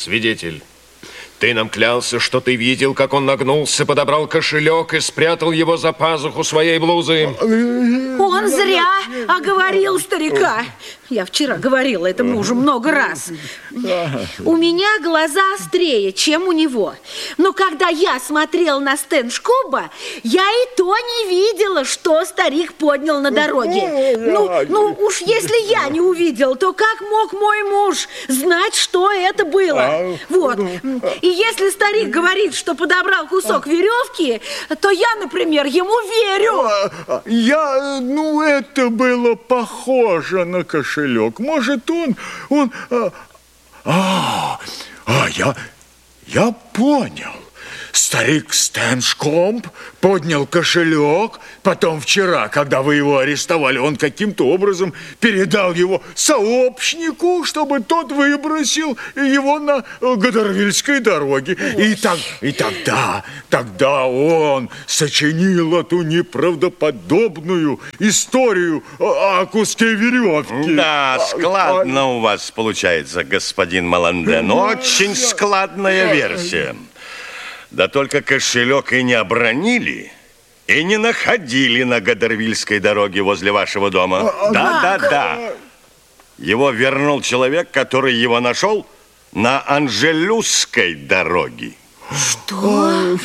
Свидетель, ты нам клялся, что ты видел, как он нагнулся, подобрал кошелек и спрятал его за пазуху своей блузы. Он зря оговорил старика. Я вчера говорила этому уже много раз. У меня глаза острее, чем у него. Но когда я смотрела на стенд Шкоба, я и то не видела, что старик поднял на дороге. Ну уж если я не увидел, то как мог мой муж знать, что это было? Вот. И если старик говорит, что подобрал кусок веревки, то я, например, ему верю. Это было похоже на кошелек. Может, я понял. Старик Стеншкомб поднял кошелек, потом вчера, когда вы его арестовали, он каким-то образом передал его сообщнику, чтобы тот выбросил его на Гадервильской дороге. И тогда он сочинил эту неправдоподобную историю о куске веревки. Да, складно у вас получается, господин Маланден. Очень складная версия. Да только кошелек и не обронили, и не находили на Гадервильской дороге возле вашего дома. Да. Его вернул человек, который его нашел на Анжелюсской дороге. Что?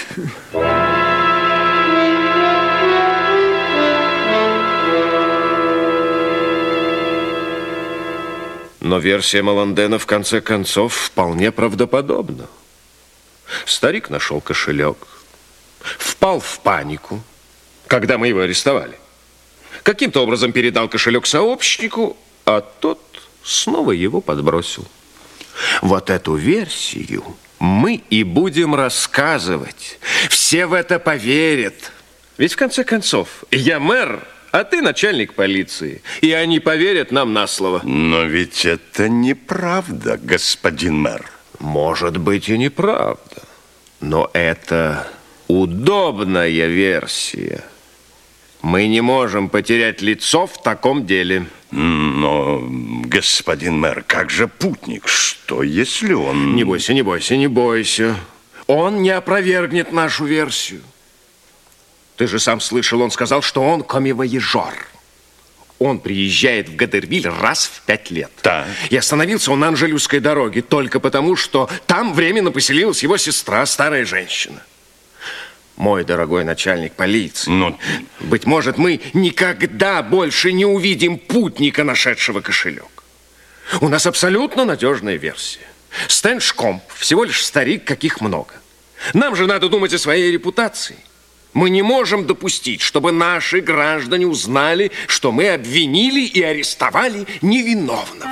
Но версия Маландена в конце концов вполне правдоподобна. Старик нашел кошелек, впал в панику, когда мы его арестовали. Каким-то образом передал кошелек сообщнику, а тот снова его подбросил. Вот эту версию мы и будем рассказывать. Все в это поверят. Ведь в конце концов я мэр, а ты начальник полиции. И они поверят нам на слово. Но ведь это неправда, господин мэр. Может быть и неправда, но это удобная версия. Мы не можем потерять лицо в таком деле. Но, господин мэр, как же путник? Что, если он... Не бойся. Он не опровергнет нашу версию. Ты же сам слышал, он сказал, что он коммивояжер. Он приезжает в Гадервиль раз в 5 лет. Да. И остановился он на Анжелюсской дороге только потому, что там временно поселилась его сестра, старая женщина. Мой дорогой начальник полиции, быть может, мы никогда больше не увидим путника, нашедшего кошелек. У нас абсолютно надежная версия. Стеншкомб всего лишь старик, каких много. Нам же надо думать о своей репутации. Мы не можем допустить, чтобы наши граждане узнали, что мы обвинили и арестовали невиновного.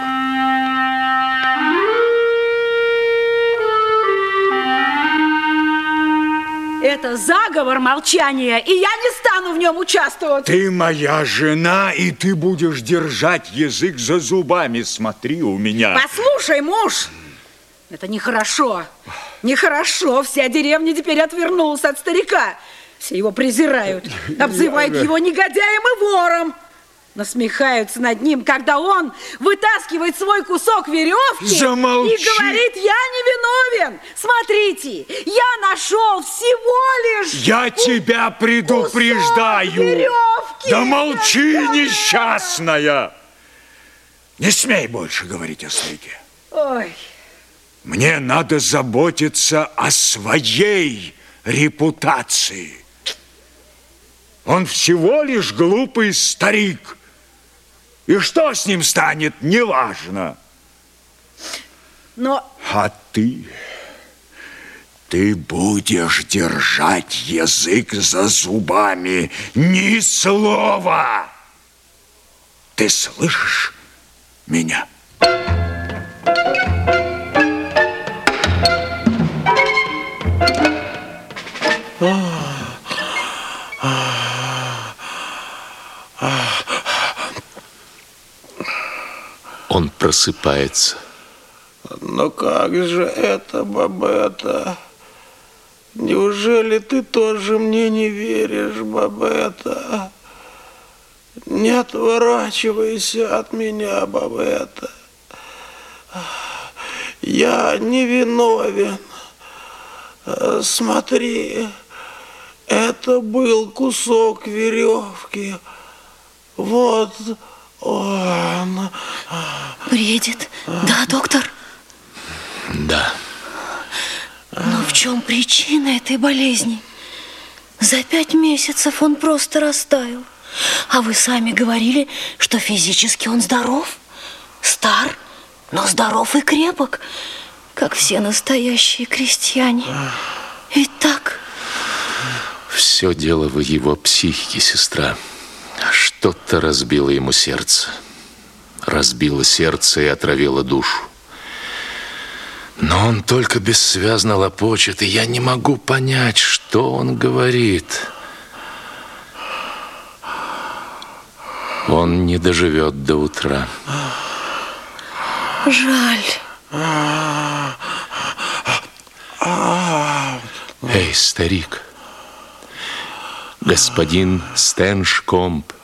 Это заговор молчания, и я не стану в нем участвовать. Ты моя жена, и ты будешь держать язык за зубами. Смотри у меня. Послушай, муж, это нехорошо. Нехорошо. Вся деревня теперь отвернулась от старика. Все его презирают, обзывают его негодяем и вором. Насмехаются над ним, когда он вытаскивает свой кусок веревки. Замолчи. И говорит, я не виновен. Смотрите, я нашел всего лишь... Я тебя предупреждаю. Веревки. Да молчи, несчастная. Не смей больше говорить о старике. Ой. Мне надо заботиться о своей репутации. Он всего лишь глупый старик. И что с ним станет, неважно. Но... А ты будешь держать язык за зубами. Ни слова. Ты слышишь меня? Он просыпается. Но как же это, Бабетта? Неужели ты тоже мне не веришь, Бабетта? Не отворачивайся от меня, Бабетта. Я не виновен. Смотри, это был кусок веревки. Вот он. Бредит, да, доктор? Да. Но в чем причина этой болезни? За 5 месяцев он просто растаял. А вы сами говорили, что физически он здоров, стар, но здоров и крепок, как все настоящие крестьяне. Ведь так? Все дело в его психике, сестра. Что-то разбило ему сердце. Разбило сердце и отравило душу. Но он только бессвязно лопочет, и я не могу понять, что он говорит. Он не доживет до утра. Жаль. Эй, старик, господин Стеншкомб,